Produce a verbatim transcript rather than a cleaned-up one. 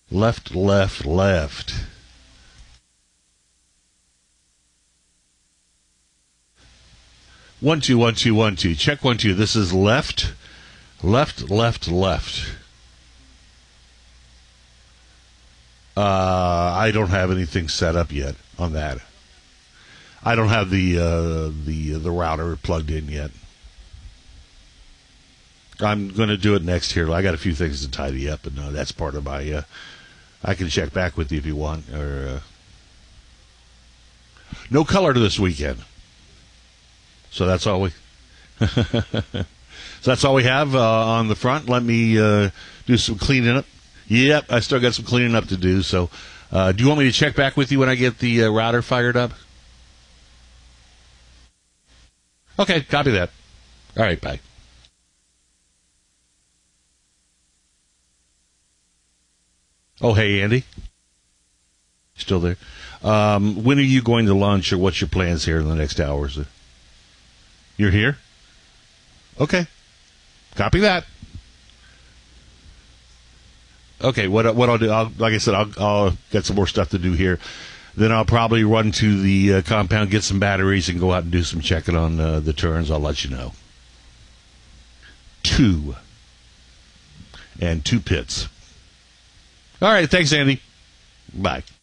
Left, left, left. One, two, one, two, one, two. Check one, two. This is left, left, left, left. Uh, I don't have anything set up yet on that. I don't have the uh, the the router plugged in yet. I'm going to do it next here. I got a few things to tidy up, and uh, that's part of my. Uh, I can check back with you if you want. Or uh, no color to this weekend, so that's all we. so that's all we have uh, on the front. Let me uh, do some cleaning up. Yep, I still got some cleaning up to do. So, uh, do you want me to check back with you when I get the uh, router fired up? Okay, copy that. All right, bye. Oh, hey, Andy. Still there? Um, when are you going to lunch, or what's your plans here in the next hours? You're here? Okay. Copy that. Okay, what what I'll do, I'll, like I said, I'll, I'll get some more stuff to do here. Then I'll probably run to the uh, compound, get some batteries, and go out and do some checking on uh, the turns. I'll let you know. Two. And two pits. All right, thanks, Andy. Bye.